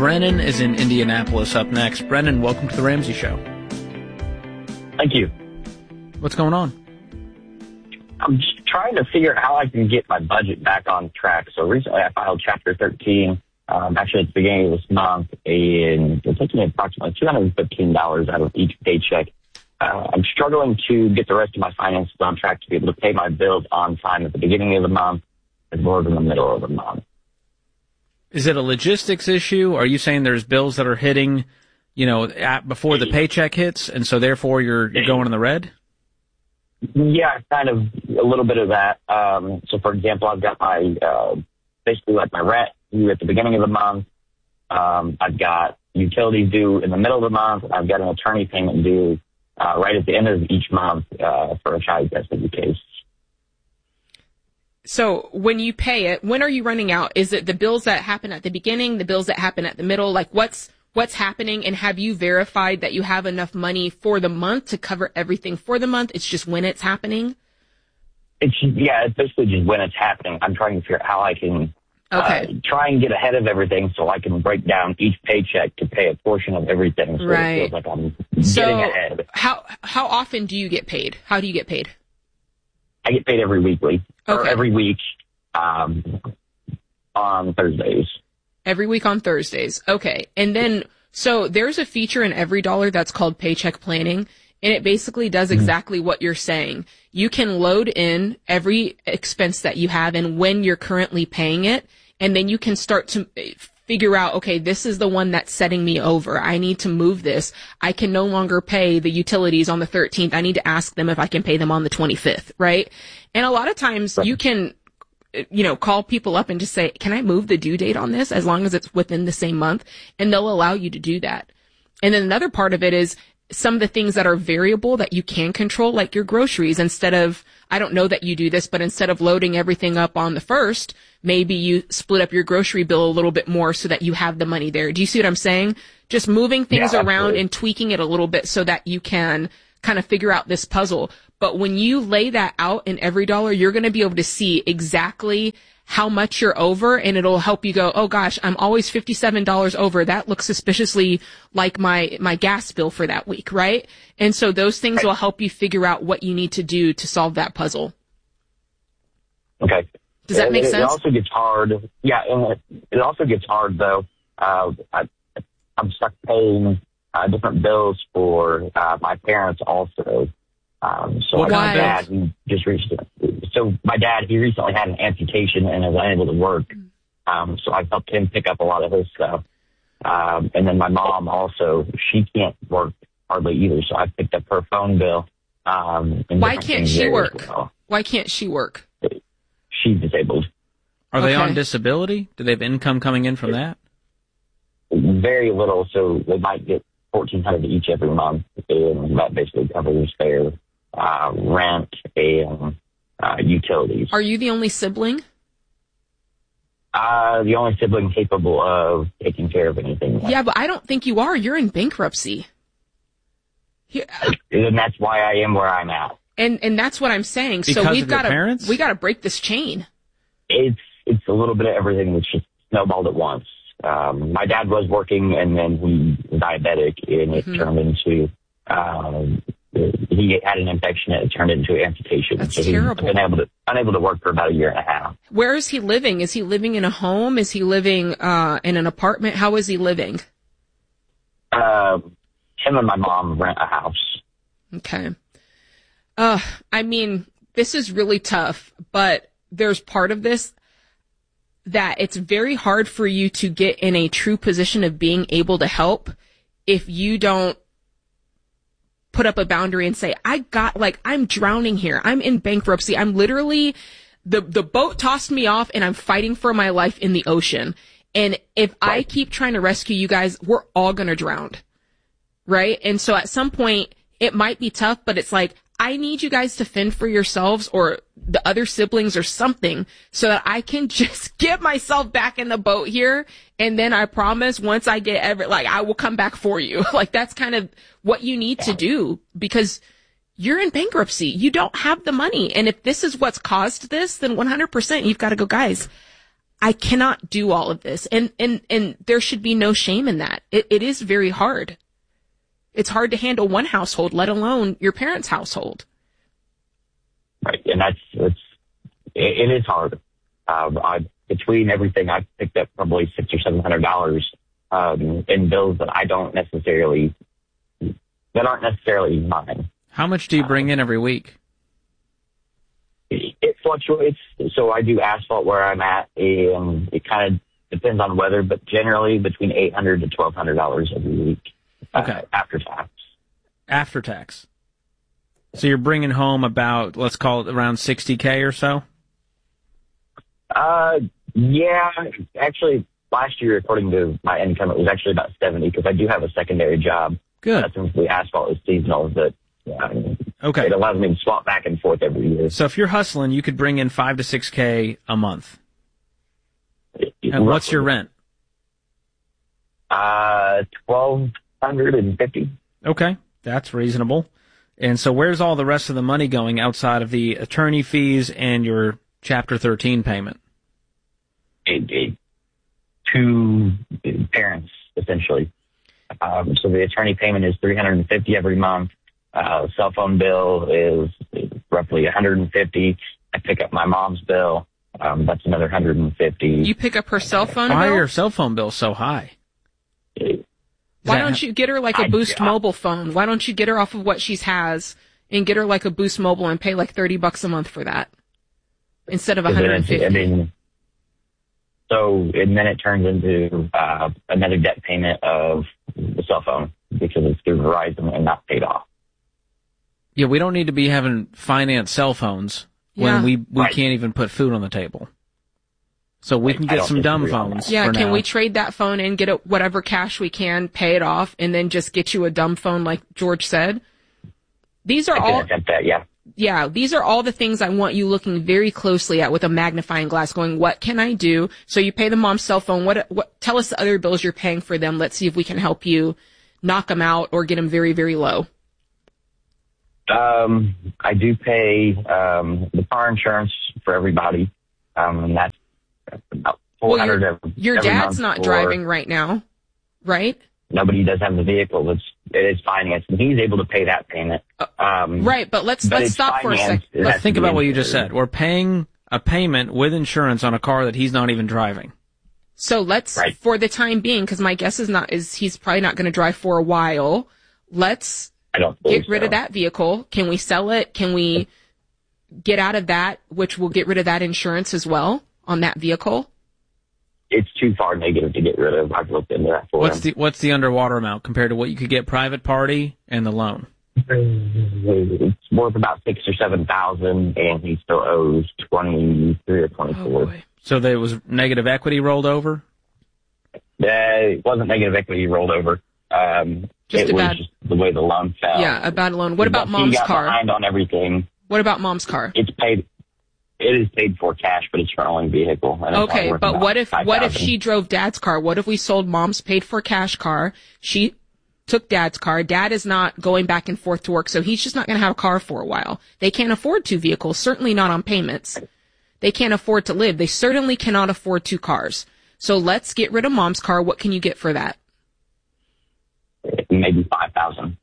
Brennan is in Indianapolis up next. Brennan, welcome to The Ramsey Show. Thank you. What's going on? I'm just trying to figure out how I can get my budget back on track. So recently I filed Chapter 13, actually at the beginning of this month, and it took me approximately $215 out of each paycheck. I'm struggling to get the rest of my finances on track to be able to pay my bills on time at the beginning of the month as well as in the middle of the month. Is it a logistics issue? Are you saying there's bills that are hitting, before the paycheck hits, and so therefore you're going in the red? Yeah, kind of a little bit of that. So, for example, I've got my basically like my rent due at the beginning of the month. I've got utilities due in the middle of the month. I've got an attorney payment due right at the end of each month for a child custody case. So when you pay it, when are you running out? Is it the bills that happen at the beginning, the bills that happen at the middle? Like what's happening, and have you verified that you have enough money for the month to cover everything for the month? It's just when it's happening? It's basically just when it's happening. I'm trying to figure out how I can try and get ahead of everything so I can break down each paycheck to pay a portion of everything so it feels like I'm getting ahead. How often do you get paid? How do you get paid? I get paid every week on Thursdays. Every week on Thursdays. Okay. And then, so there's a feature in EveryDollar that's called Paycheck Planning, and it basically does exactly what you're saying. You can load in every expense that you have and when you're currently paying it, and then you can start to figure out, okay, this is the one that's setting me over. I need to move this. I can no longer pay the utilities on the 13th. I need to ask them if I can pay them on the 25th, right? And a lot of times you can call people up and just say, can I move the due date on this as long as it's within the same month? And they'll allow you to do that. And then another part of it is some of the things that are variable that you can control, like your groceries. Instead of, I don't know that you do this, but instead of loading everything up on the 1st, maybe you split up your grocery bill a little bit more so that you have the money there. Do you see what I'm saying? Just moving things around and tweaking it a little bit so that you can kind of figure out this puzzle. But when you lay that out in EveryDollar, you're going to be able to see exactly how much you're over, and it'll help you go, oh gosh, I'm always $57 over. That looks suspiciously like my gas bill for that week, right? And so those things will help you figure out what you need to do to solve that puzzle. Okay. Does that make sense? It also gets hard. Yeah, and it also gets hard though. I'm stuck paying different bills for my parents also. So my dad, he recently had an amputation and is unable to work. So I helped him pick up a lot of his stuff. And then my mom also, she can't work hardly either. So I picked up her phone bill. Why can't she work? Why can't she work? She's disabled. Are they on disability? Do they have income coming in from that? Very little. So they might get $1,400 each every month. And that basically covers their rent and utilities. Are you the only sibling? The only sibling capable of taking care of anything. But I don't think you are. You're in bankruptcy. And that's why I am where I'm at. And that's what I'm saying. Because so we got to break this chain. It's a little bit of everything that's just snowballed at once. My dad was working, and then he was diabetic, and it turned into he had an infection and it turned into amputation. That's so terrible. He's been unable to work for about a year and a half. Where is he living? Is he living in a home? Is he living in an apartment? How is he living? Him and my mom rent a house. Okay. I mean, this is really tough, but there's part of this that it's very hard for you to get in a true position of being able to help if you don't put up a boundary and say, I'm drowning here. I'm in bankruptcy. I'm literally, the boat tossed me off and I'm fighting for my life in the ocean. And if I keep trying to rescue you guys, we're all going to drown. Right? And so at some point it might be tough, but it's like, I need you guys to fend for yourselves or the other siblings or something so that I can just get myself back in the boat here. And then I promise once I get I will come back for you. That's kind of what you need to do because you're in bankruptcy. You don't have the money. And if this is what's caused this, then 100% you've got to go, guys, I cannot do all of this. And there should be no shame in that. It is very hard. It's hard to handle one household, let alone your parents' household. Right. And it is hard. Between everything, I've picked up probably $600 or $700 in bills that aren't necessarily mine. How much do you bring in every week? It fluctuates. So I do asphalt where I'm at, and it kind of depends on weather, but generally between $800 to $1,200 every week. Okay. After tax. After tax. So you're bringing home about, let's call it around $60K or so? Yeah. Actually, last year, according to my income, it was actually about 70 because I do have a secondary job. Good. Since the asphalt is seasonal, but okay. It allows me to swap back and forth every year. So if you're hustling, you could bring in $5 to $6K a month. And what's your rent? $1,250. Okay, that's reasonable. And so where's all the rest of the money going outside of the attorney fees and your Chapter 13 payment? To parents, essentially. So the attorney payment is $350 every month. Cell phone bill is roughly $150. I pick up my mom's bill. That's another $150. You pick up her cell phone bill? Why are your cell phone bills so high? Why don't you get her like a Boost Mobile phone? Why don't you get her off of what she has and get her like a Boost Mobile and pay like $30 a month for that instead of $150? And then it turns into another debt payment of the cell phone because it's through Verizon and not paid off. Yeah, we don't need to be having finance cell phones when we can't even put food on the table. So we can get some dumb phones. Yeah, can we trade that phone and get whatever cash we can, pay it off, and then just get you a dumb phone like George said? These are all. Yeah, these are all the things I want you looking very closely at with a magnifying glass, going, what can I do? So you pay the mom's cell phone. What? Tell us the other bills you're paying for them. Let's see if we can help you knock them out or get them very, very low. I do pay the car insurance for everybody, and that's about $400 your dad's not driving right now, right? Nobody does have the vehicle. It is financed, and he's able to pay that payment. Right, but let's stop for a second. Let's think about what you just said. We're paying a payment with insurance on a car that he's not even driving. So for the time being, because my guess is he's probably not going to drive for a while. Let's get rid of that vehicle. Can we sell it? Can we get out of that, which will get rid of that insurance as well on that vehicle? It's too far negative to get rid of. I've looked into that for him. What's the underwater amount compared to what you could get private party and the loan? It's worth about $6,000 or $7,000, and he still owes 23 or 24. Oh boy. So there was negative equity rolled over? It wasn't negative equity rolled over. Just the way the loan fell. Yeah, a bad loan. What about mom's car? He got behind on everything. What about mom's car? It's paid. It is paid for cash, but it's her only vehicle. Okay, but what if she drove dad's car? What if we sold mom's paid for cash car? She took dad's car. Dad is not going back and forth to work, so he's just not going to have a car for a while. They can't afford two vehicles, certainly not on payments. They can't afford to live. They certainly cannot afford two cars. So let's get rid of mom's car. What can you get for that? Maybe $5,000.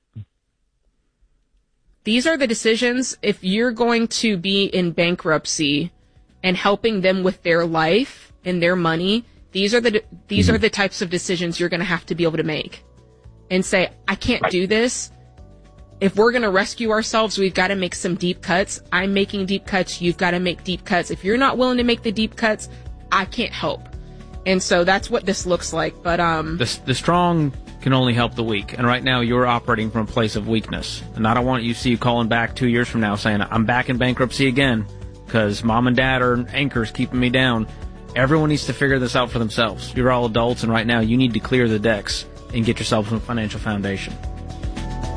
These are the decisions. If you're going to be in bankruptcy and helping them with their life and their money, these are the types of decisions you're going to have to be able to make and say, I can't do this. If we're going to rescue ourselves, we've got to make some deep cuts. I'm making deep cuts. You've got to make deep cuts. If you're not willing to make the deep cuts, I can't help. And so that's what this looks like. But the strong can only help the weak. And right now you're operating from a place of weakness. And I don't want you to see you calling back 2 years from now saying, I'm back in bankruptcy again because mom and dad are anchors keeping me down. Everyone needs to figure this out for themselves. You're all adults, and right now you need to clear the decks and get yourself a financial foundation.